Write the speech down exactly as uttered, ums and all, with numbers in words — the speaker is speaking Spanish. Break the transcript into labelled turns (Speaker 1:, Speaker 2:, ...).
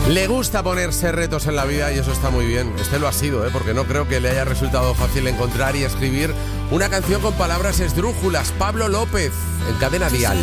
Speaker 1: Le gusta ponerse retos en la vida y eso está muy bien. Este lo ha sido, ¿eh? Porque no creo que le haya resultado fácil encontrar y escribir una canción con palabras esdrújulas. Pablo López, en Cadena Dial.